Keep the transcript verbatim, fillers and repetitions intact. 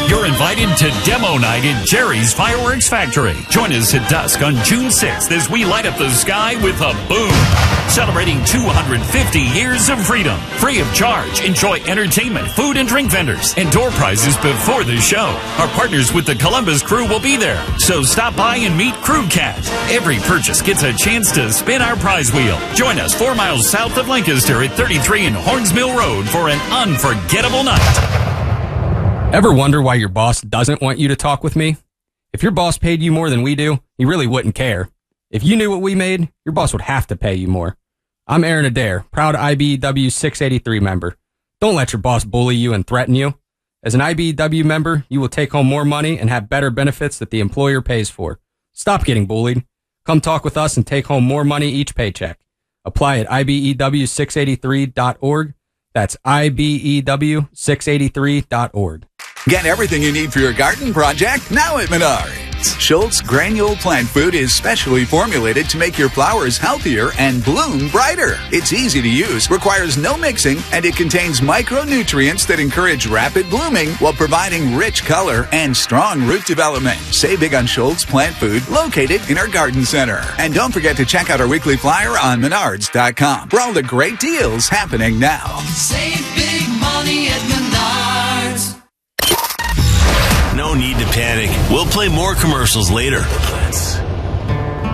You're invited to Demo Night at Jerry's Fireworks Factory. Join us at dusk on June sixth as we light up the sky with a boom. Celebrating two hundred fifty years of freedom. Free of charge. Enjoy entertainment, food, and drink vendors, and door prizes before the show. Our partners with the Columbus Crew will be there, so stop by and meet Crew Cat. Every purchase gets a chance to spin our prize wheel. Join us four miles south of Lancaster at thirty-three and Horns Mill Road for an unforgettable night. Ever wonder why your boss doesn't want you to talk with me? If your boss paid you more than we do, he really wouldn't care. If you knew what we made, your boss would have to pay you more. I'm Aaron Adair, proud I B E W six eighty-three member. Don't let your boss bully you and threaten you. As an I B E W member, you will take home more money and have better benefits that the employer pays for. Stop getting bullied. Come talk with us and take home more money each paycheck. Apply at I B E W six eighty-three dot org. That's I B E W six eighty-three dot org. Get everything you need for your garden project now at Menards. Schultz Granule Plant Food is specially formulated to make your flowers healthier and bloom brighter. It's easy to use, requires no mixing, and it contains micronutrients that encourage rapid blooming while providing rich color and strong root development. Save big on Schultz Plant Food, located in our garden center. And don't forget to check out our weekly flyer on menards dot com for all the great deals happening now. Save big money at Menards. No need to panic. We'll play more commercials later.